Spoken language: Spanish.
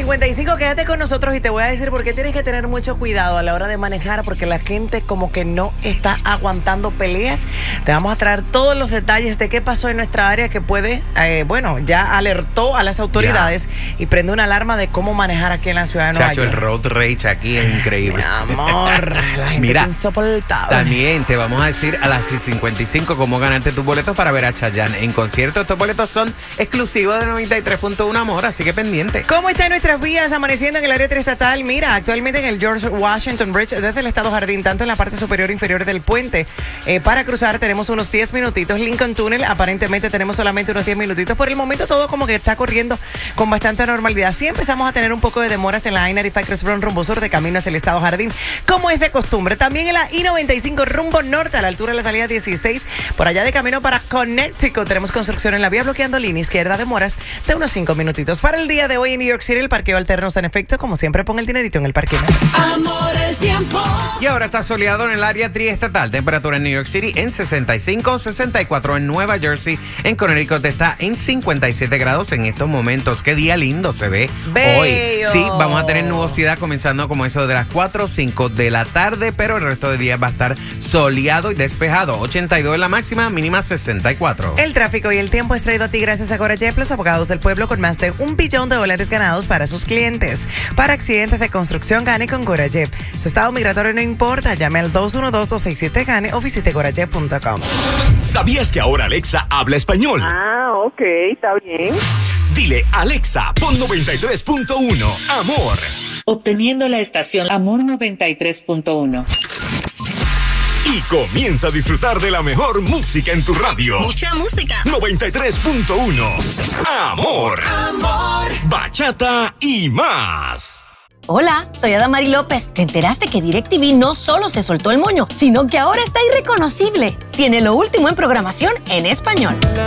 8:55, quédate con nosotros y te voy a decir por qué tienes que tener mucho cuidado a la hora de manejar, porque la gente como que no está aguantando peleas. Te vamos a traer todos los detalles de qué pasó en nuestra área que puede, ya alertó a las autoridades y prende una alarma de cómo manejar aquí en la ciudad de Nueva York. El road rage aquí es increíble. Mi amor, la gente Mira, es insoportable. También te vamos a decir a las 6:55 cómo ganarte tus boletos para ver a Chayanne en concierto. Estos boletos son exclusivos de 93.1 Amor, así que pendiente. ¿Cómo están nuestras vías amaneciendo en el área triestatal? Mira, actualmente en el George Washington Bridge, desde el estado Jardín, tanto en la parte superior e inferior del puente, para cruzar tenemos unos 10 minutitos. Lincoln Tunnel, aparentemente tenemos solamente unos 10 minutitos. Por el momento todo como que está corriendo con bastante normalidad. Sí empezamos a tener un poco de demoras en la I-95 Crossroad rumbo sur de camino hacia el estado Jardín, como es de costumbre. También en la I-95 rumbo norte a la altura de la salida 16, por allá de camino para Connecticut. Tenemos construcción en la vía bloqueando línea izquierda, demoras de unos 5 minutitos. Para el día de hoy en New York City, el parqueo alterno está en efecto. Como siempre, pon el dinerito en el parqueo. Amor, el tiempo. Y ahora está soleado en el área triestatal. Temperatura en New York City en 65, 64 en Nueva Jersey. En Connecticut está en 57 grados en estos momentos. Qué día lindo se ve hoy. Sí, vamos a tener nubosidad comenzando como eso de las 4 o 5 de la tarde, pero el resto del día va a estar soleado y despejado. 82 en la máxima, mínima 64. El tráfico y el tiempo es traído a ti gracias a Corajet, los abogados del pueblo con más de $1 billón ganados para sus clientes. Para accidentes de construcción, gane con Corajet. Su estado migratorio no importa. Llame al 212-267-GANE o visite corajet.com. ¿Sabías que ahora Alexa habla español? Ah, ok, está bien. Dile, Alexa, pon 93.1, Amor. Obteniendo la estación Amor 93.1. Y comienza a disfrutar de la mejor música en tu radio. Mucha música. 93.1. Amor. Amor. Bachata y más. Hola, soy Adamari López. ¿Te enteraste que DirecTV no solo se soltó el moño, sino que ahora está irreconocible? Tiene lo último en programación en español.